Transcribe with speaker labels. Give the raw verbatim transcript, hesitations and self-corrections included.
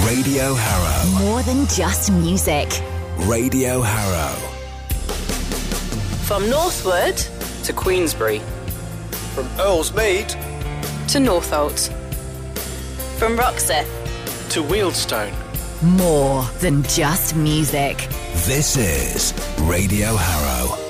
Speaker 1: Radio Harrow.
Speaker 2: More than just music.
Speaker 1: Radio Harrow.
Speaker 3: From Northwood
Speaker 4: to Queensbury.
Speaker 5: From Earlsmead
Speaker 3: to Northolt. From Roxeth
Speaker 5: to Wealdstone.
Speaker 2: More than just music.
Speaker 1: This is Radio Harrow.